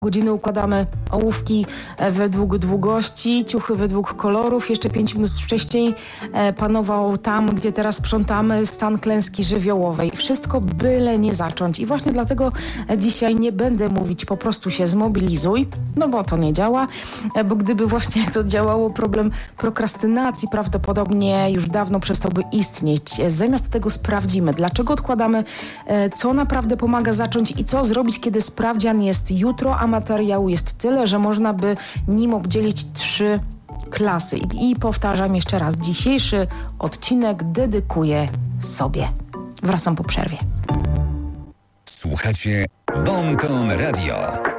Godziny układamy ołówki według długości, ciuchy według kolorów. Jeszcze 5 minut wcześniej panował tam, gdzie teraz sprzątamy, stan klęski żywiołowej. Wszystko byle nie zacząć. I właśnie dlatego dzisiaj nie będę mówić po prostu się zmobilizuj, no bo to nie działa, bo gdyby właśnie to działało, problem prokrastynacji prawdopodobnie już dawno przestałby istnieć. Zamiast tego sprawdzimy, dlaczego odkładamy, co naprawdę pomaga zacząć i co zrobić, kiedy sprawdzian jest jutro, a materiału jest tyle, że można by nim obdzielić 3 klasy. I powtarzam jeszcze raz, dzisiejszy odcinek dedykuję sobie. Wracam po przerwie. Słuchacie Bon Ton Radio.